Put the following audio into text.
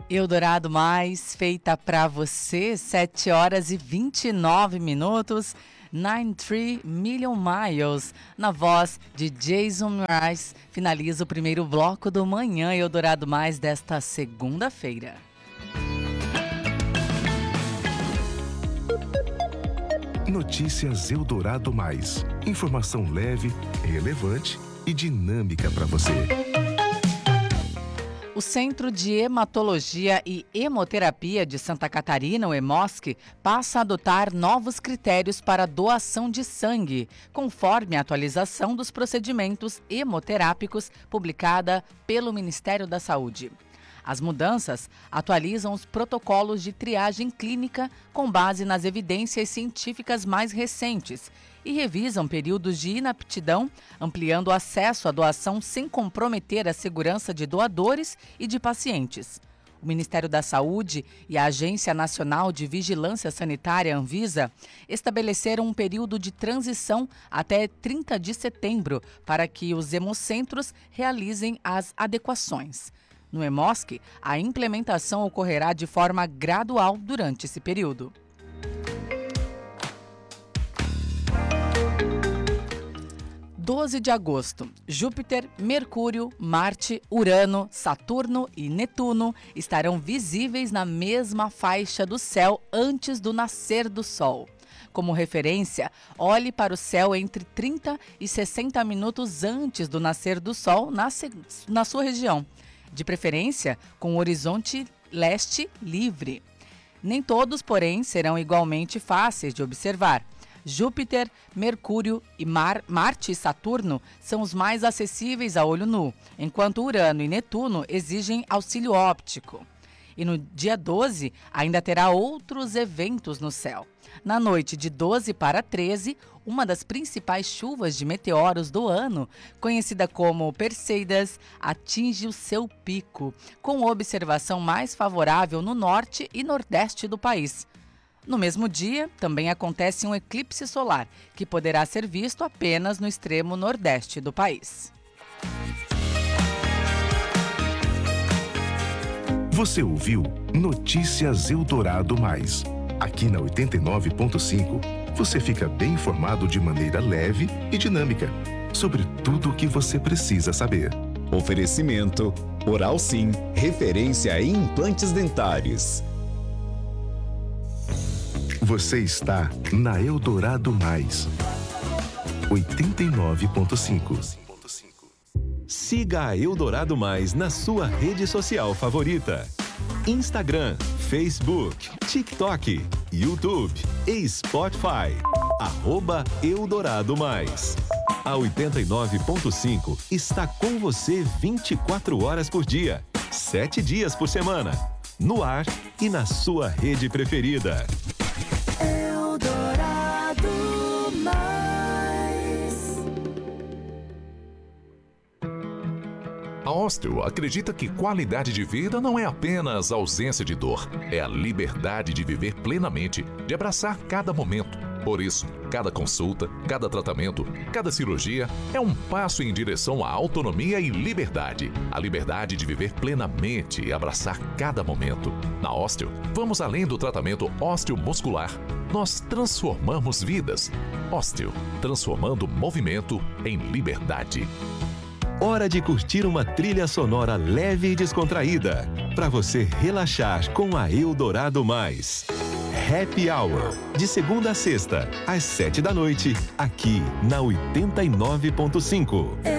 Eldorado Mais, feita pra você, 7 horas e 29 minutos, 93 Million Miles, na voz de Jason Mraz, finaliza o primeiro bloco do Manhã Eldorado Mais desta segunda-feira. Notícias Eldorado Mais, informação leve, relevante e dinâmica para você. O Centro de Hematologia e Hemoterapia de Santa Catarina, o HEMOSC, passa a adotar novos critérios para doação de sangue, conforme a atualização dos procedimentos hemoterápicos publicada pelo Ministério da Saúde. As mudanças atualizam os protocolos de triagem clínica com base nas evidências científicas mais recentes e revisam períodos de inaptidão, ampliando o acesso à doação sem comprometer a segurança de doadores e de pacientes. O Ministério da Saúde e a Agência Nacional de Vigilância Sanitária, Anvisa, estabeleceram um período de transição até 30 de setembro para que os hemocentros realizem as adequações. No HEMOSC, a implementação ocorrerá de forma gradual durante esse período. – 12 de agosto, Júpiter, Mercúrio, Marte, Urano, Saturno e Netuno estarão visíveis na mesma faixa do céu antes do nascer do Sol. Como referência, olhe para o céu entre 30 e 60 minutos antes do nascer do Sol na sua região, de preferência com o horizonte leste livre. Nem todos, porém, serão igualmente fáceis de observar. Júpiter, Mercúrio e Marte e Saturno são os mais acessíveis a olho nu, enquanto Urano e Netuno exigem auxílio óptico. E no dia 12, ainda terá outros eventos no céu. Na noite de 12 para 13, uma das principais chuvas de meteoros do ano, conhecida como Perseidas, atinge o seu pico, com observação mais favorável no norte e nordeste do país. No mesmo dia, também acontece um eclipse solar, que poderá ser visto apenas no extremo nordeste do país. Você ouviu Notícias Eldorado Mais. Aqui na 89.5, você fica bem informado de maneira leve e dinâmica sobre tudo o que você precisa saber. Oferecimento Oral Sim, referência em implantes dentários. Você está na Eldorado Mais, 89.5. Siga a Eldorado Mais na sua rede social favorita. Instagram, Facebook, TikTok, YouTube e Spotify. @Eldorado Mais. A 89.5 está com você 24 horas por dia, 7 dias por semana. No ar e na sua rede preferida. Eldorado Mais. A Osteo acredita que qualidade de vida não é apenas ausência de dor, é a liberdade de viver plenamente, de abraçar cada momento. Por isso, cada consulta, cada tratamento, cada cirurgia é um passo em direção à autonomia e liberdade. A liberdade de viver plenamente e abraçar cada momento. Na Osteo, vamos além do tratamento osteomuscular. Nós transformamos vidas. Osteo, transformando movimento em liberdade. Hora de curtir uma trilha sonora leve e descontraída, para você relaxar com a Eldorado Mais. Happy Hour, de segunda a sexta, às 7 da noite, aqui na 89.5.